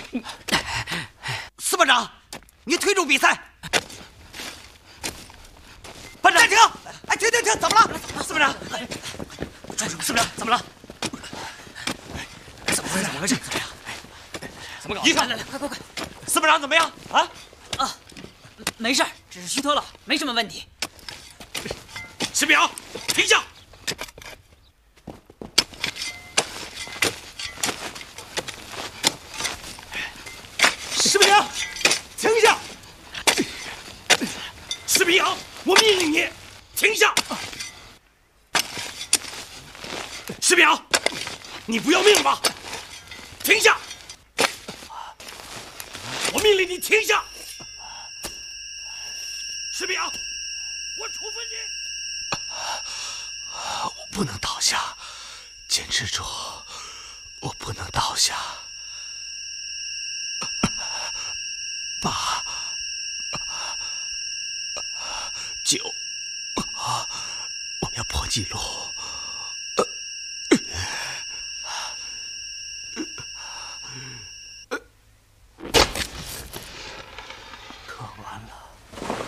司班长，你退出比赛。班长，暂停！哎，停！怎么了？司班长，司班长，怎么了？怎么回事？怎么搞？ 来，快！ 司班长怎么样？ 没事，只是虚脱了，没什么问题。 10秒，停下！士兵，停下！10秒，我命令你停下！10秒，你不要命了吧？停下！我命令你停下！10秒，我处分你！ 我不能倒下，坚持住，我不能倒下。8、9，我要破纪录。